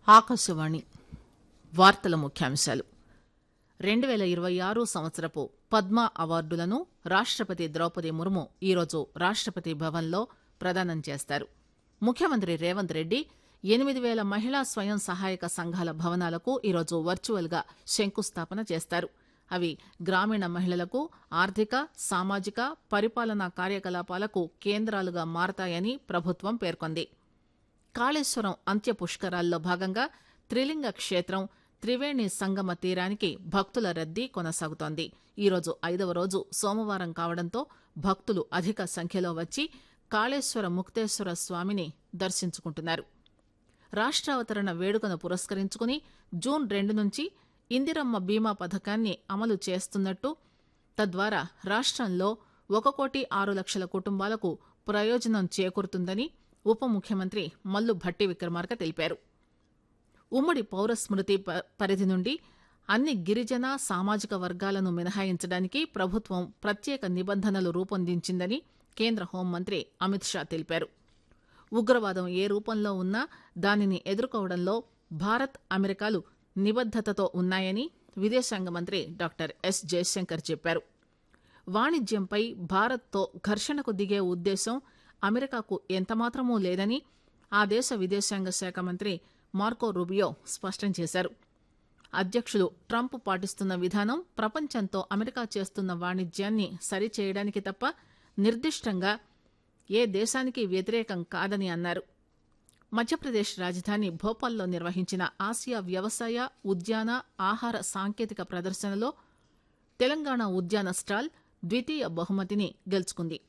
ఆకాశవాణి వార్తల ముఖ్యాంశాలు 2026 సంవత్సరపు పద్మ అవార్డులను రాష్టపతి ద్రౌపది ముర్ము ఈరోజు రాష్టపతి భవన్లో ప్రదానం చేస్తారు. ముఖ్యమంత్రి రేవంత్ రెడ్డి 8,000 మహిళా స్వయం సహాయక సంఘాల భవనాలకు ఈరోజు వర్చువల్ గా శంకుస్థాపన చేస్తారు. అవి గ్రామీణ మహిళలకు ఆర్థిక, సామాజిక, పరిపాలనా కార్యకలాపాలకు కేంద్రాలుగా మారతాయని ప్రభుత్వం పేర్కొంది. కాళేశ్వరం అంత్య పుష్కరాల్లో భాగంగా త్రిలింగ క్షేత్రం త్రివేణి సంగమ తీరానికి భక్తుల రద్దీ కొనసాగుతోంది. ఈరోజు 5వ రోజు సోమవారం కావడంతో భక్తులు అధిక సంఖ్యలో వచ్చి కాళేశ్వర ముక్తేశ్వర స్వామిని దర్శించుకుంటున్నారు. రాష్ట్రావతరణ వేడుకను పురస్కరించుకుని జూన్ 2 నుంచి ఇందిరమ్మ బీమా పథకాన్ని అమలు చేస్తున్నట్టు, తద్వారా రాష్ట్రంలో 1,06,00,000 కుటుంబాలకు ప్రయోజనం చేకూరుతుందని ఉప ముఖ్యమంత్రి మల్లు భట్టి విక్రమార్క తెలిపారు. ఉమ్మడి పౌర స్మృతి పరిధి నుండి అన్ని గిరిజన సామాజిక వర్గాలను మినహాయించడానికి ప్రభుత్వం ప్రత్యేక నిబంధనలు రూపొందించిందని కేంద్ర హోంమంత్రి అమిత్ షా తెలిపారు. ఉగ్రవాదం ఏ రూపంలో ఉన్నా దానిని ఎదుర్కోవడంలో భారత్, అమెరికాలు నిబద్దతతో ఉన్నాయని విదేశాంగ మంత్రి డాక్టర్ ఎస్ జయశంకర్ చెప్పారు. వాణిజ్యంపై భారత్తో ఘర్షణకు దిగే ఉద్దేశం అమెరికాకు ఎంతమాత్రమూ లేదని ఆ దేశ విదేశాంగ శాఖ మంత్రి మార్కో రూబియో స్పష్టం చేశారు. అధ్యక్షులు ట్రంప్ పాటిస్తున్న విధానం ప్రపంచంతో అమెరికా చేస్తున్న వాణిజ్యాన్ని సరిచేయడానికి తప్ప నిర్దిష్టంగా ఏ దేశానికి వ్యతిరేకం కాదని అన్నారు. మధ్యప్రదేశ్ రాజధాని భోపాల్లో నిర్వహించిన ఆసియా వ్యవసాయ, ఉద్యాన, ఆహార సాంకేతిక ప్రదర్శనలో తెలంగాణ ఉద్యాన స్టాల్ ద్వితీయ బహుమతిని గెలుచుకుంది.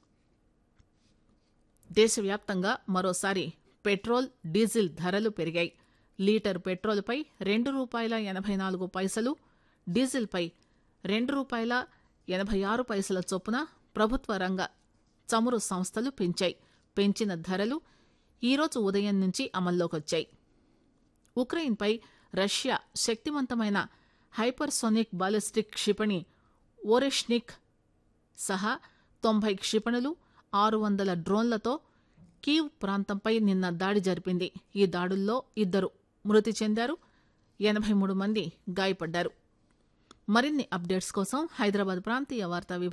దేశవ్యాప్తంగా మరోసారి పెట్రోల్, డీజిల్ ధరలు పెరిగాయి. లీటర్ పెట్రోల్పై ₹2.84, డీజిల్పై ₹2.86 చొప్పున ప్రభుత్వ రంగ చమురు సంస్థలు పెంచాయి. పెంచిన ధరలు ఈరోజు ఉదయం నుంచి అమల్లోకొచ్చాయి. ఉక్రెయిన్పై రష్యా శక్తివంతమైన హైపర్సోనిక్ బాలిస్టిక్ క్షిపణి ఓరెష్నిక్ సహా 90 క్షిపణులు, 600 డ్రోన్లతో కీవ్ ప్రాంతంపై నిన్న దాడి జరిపింది. ఈ దాడుల్లో 2 మృతి చెందారు, 83 మంది గాయపడ్డారు. మరిన్ని అప్డేట్స్ కోసం హైదరాబాద్ ప్రాంతీయ వార్తా